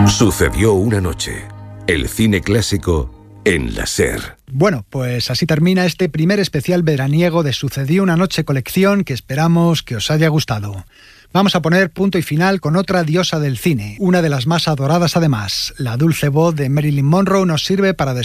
Sucedió una noche. El cine clásico en la SER. Bueno, pues así termina este primer especial veraniego de Sucedió una noche colección que esperamos que os haya gustado. Vamos a poner punto y final con otra diosa del cine, una de las más adoradas además. La dulce voz de Marilyn Monroe nos sirve para